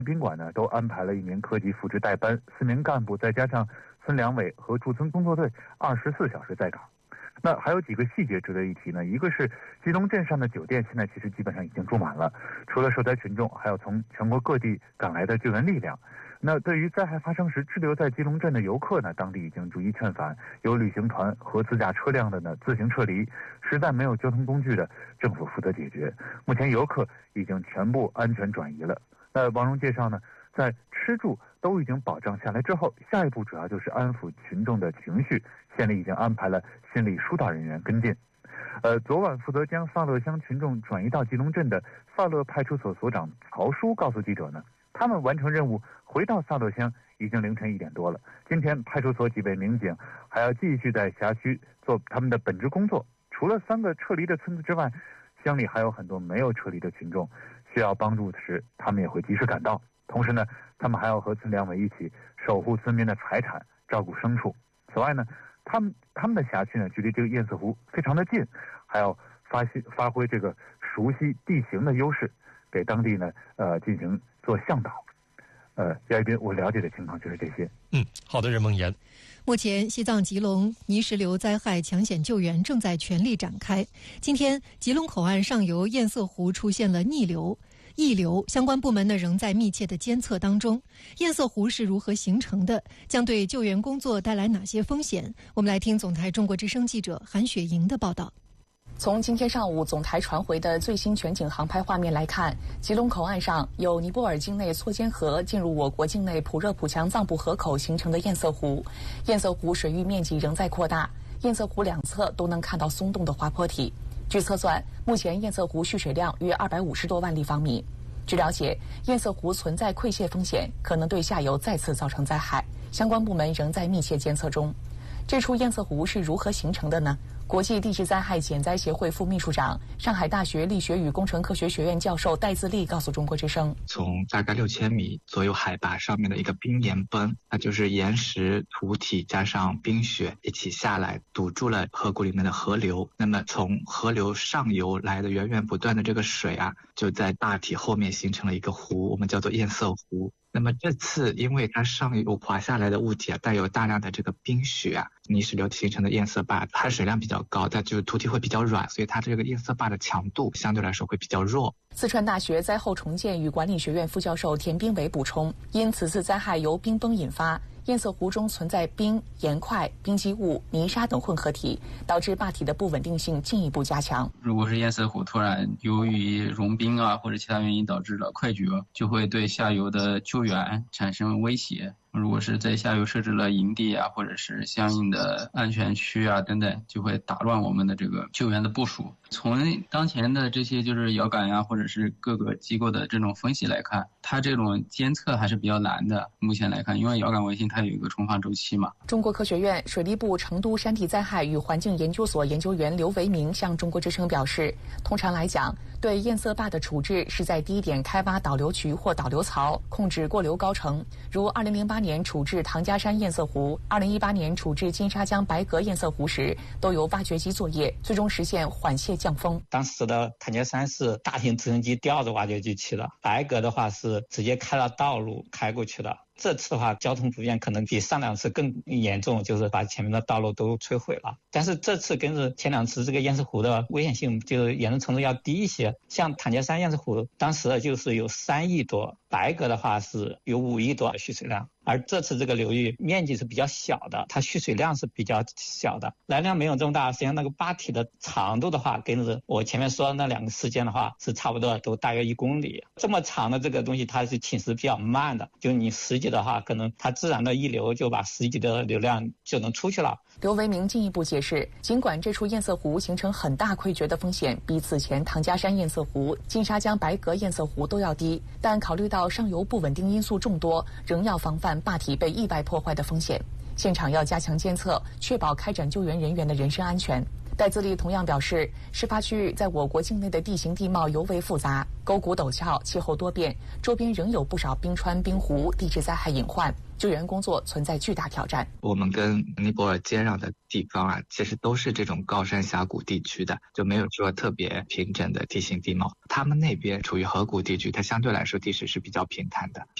宾馆呢都安排了1名科级副职代班，4名干部，再加上村两委和驻村工作队24小时在岗。那还有几个细节值得一提呢，一个是吉隆镇上的酒店现在其实基本上已经住满了，除了受灾群众，还有从全国各地赶来的救援力量。那对于灾害发生时滞留在吉隆镇的游客呢，当地已经逐一劝返，有旅行团和自驾车辆的呢自行撤离，实在没有交通工具的，政府负责解决。目前游客已经全部安全转移了。那王蓉介绍呢，在吃住都已经保障下来之后，下一步主要就是安抚群众的情绪，县里已经安排了心理疏导人员跟进。昨晚负责将萨勒乡群众转移到吉隆镇的萨勒派出所所长曹叔告诉记者呢，他们完成任务回到萨勒乡已经凌晨1点多了。今天派出所几位民警还要继续在辖区做他们的本职工作。除了3个撤离的村子之外，乡里还有很多没有撤离的群众，需要帮助时他们也会及时赶到。同时呢，他们还要和村两委一起守护村民的财产，照顾牲畜。此外呢，他们的辖区呢距离这个堰塞湖非常的近，还要发挥这个熟悉地形的优势，给当地呢进行做向导。姚一斌，我了解的情况就是这些。 好的，任梦妍。 目前，西藏吉隆泥石流灾害抢险救援正在全力展开。今天，吉隆口岸上游堰塞湖出现了逆流、溢流，相关部门呢仍在密切的监测当中。堰塞湖是如何形成的？将对救援工作带来哪些风险？我们来听总台中国之声记者韩雪莹的报道。 从今天上午总台传回的最新全景航拍画面来看，吉隆口岸上有尼泊尔境内错肩河进入我国境内普热普强藏布河口形成的堰塞湖。堰塞湖水域面积仍在扩大，堰塞湖两侧都能看到松动的滑坡体。据测算，目前堰塞湖蓄水量约250多万立方米。据了解，堰塞湖存在溃泄风险，可能对下游再次造成灾害。相关部门仍在密切监测中。这处堰塞湖是如何形成的呢？国际地质灾害减灾协会副秘书长、上海大学力学与工程科学学院教授戴自立告诉中国之声， 从大概6000米左右海拔上面的一个冰岩崩，那就是岩石、土体加上冰雪一起下来，堵住了河谷里面的河流。那么从河流上游来的源源不断的这个水啊，就在大体后面形成了一个湖，我们叫做堰塞湖。那么这次因为它上游滑下来的物体带有大量的这个冰雪泥石流形成的堰塞坝，含水量比较高，但就是土体会比较软，所以它这个堰塞坝的强度相对来说会比较弱。 四川大学灾后重建与管理学院副教授田斌伟补充，因此次灾害由冰崩引发，堰塞湖中存在冰、岩块、冰积物、泥沙等混合体，导致坝体的不稳定性进一步加强。 如果是堰塞湖突然由于融冰或者其他原因导致了快决，就会对下游的救援产生威胁。如果是在下游设置了营地或者是相应的安全区等等，就会打乱我们的这个救援的部署。从当前的这些就是遥感或者是各个机构的这种分析来看，它这种监测还是比较难的。目前来看，因为遥感卫星它有一个重放周期嘛。 中国科学院水利部成都山地灾害与环境研究所研究员刘维明向中国之声表示，通常来讲，对堰塞坝的处置是在低点开挖导流渠或导流槽，控制过流高程，如2008年处置唐家山堰塞湖，2018年处置金沙江白河堰塞湖时，都有挖掘机作业，最终实现缓泄降风。 当时的唐家山是大型直升机吊着挖掘机去的，白河的话是直接开了道路开过去的。这次的话，交通不便可能比上2次更严重，就是把前面的道路都摧毁了。但是这次跟着前2次，这个堰塞湖的危险性就是严重程度要低一些。像唐家山堰塞湖，当时就是有3亿多，白河的话是有5亿多的蓄水量。而这次这个流域面积是比较小的，它蓄水量是比较小的，来量没有这么大。实际上那个坝体的长度的话，跟着我前面说的那2个事件的话是差不多，都大约1公里。这么长的这个东西，它是侵蚀比较慢的，就你10级的话，可能它自然的溢流就把10级的流量就能出去了。 刘维明进一步解释，尽管这处堰塞湖形成很大溃决的风险比此前唐家山堰塞湖、金沙江白河堰塞湖都要低，但考虑到上游不稳定因素众多，仍要防范坝体被意外破坏的风险。现场要加强监测，确保开展救援人员的人身安全。戴自立同样表示，事发区域在我国境内的地形地貌尤为复杂，沟谷陡峭，气候多变，周边仍有不少冰川冰湖，地质灾害隐患。 救援工作存在巨大挑战。 我们跟尼泊尔接壤的地方啊，其实都是这种高山峡谷地区的，就没有说特别平整的地形地貌。他们那边处于河谷地区，它相对来说地势是比较平坦的。